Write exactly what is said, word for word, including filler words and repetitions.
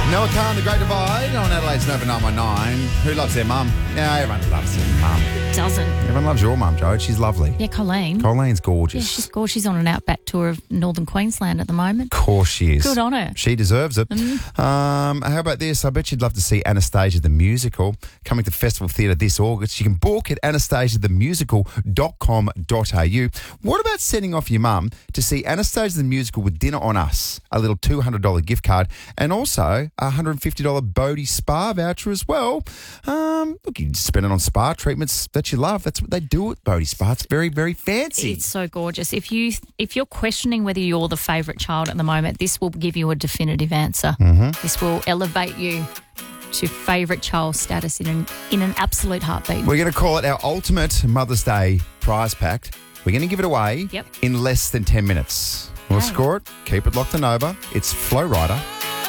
Noah Khan, The Great Divide on Adelaide's Nova nine one nine. Who loves their mum? Yeah, everyone loves their mum. Doesn't. Everyone loves your mum, Joe. She's lovely. Yeah, Colleen. Colleen's gorgeous. Yeah, she's gorgeous. She's on an outback tour of northern Queensland at the moment. Of course she is. Good on her. She deserves it. Mm-hmm. Um, how about this? I bet you'd love to see Anastasia the Musical coming to Festival Theatre this August. You can book at anastasia the musical dot com dot a u. What about sending off your mum to see Anastasia the Musical with Dinner on Us, a little two hundred dollars gift card, and also a one hundred fifty dollars Bodie Spa voucher as well? Um, look, you can spend it on spa treatments that you love. That's what they do at Bodie Spa. It's very, very fancy. It's so gorgeous. If you if you're questioning whether you're the favourite child at the moment, this will give you a definitive answer. Mm-hmm. This will elevate you to favourite child status in an in an absolute heartbeat. We're going to call it our ultimate Mother's Day prize pack. We're going to give it away Yep. in less than ten minutes. We'll Okay. score it. Keep it locked to Nova. It's Flow Rider.